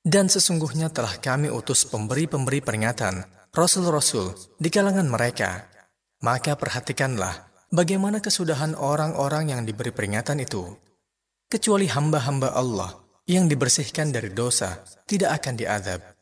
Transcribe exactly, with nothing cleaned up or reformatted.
Dan sesungguhnya telah kami utus pemberi-pemberi peringatan, rasul-rasul di kalangan mereka. Maka perhatikanlah bagaimana kesudahan orang-orang yang diberi peringatan itu. Kecuali hamba-hamba Allah yang dibersihkan dari dosa tidak akan diazab.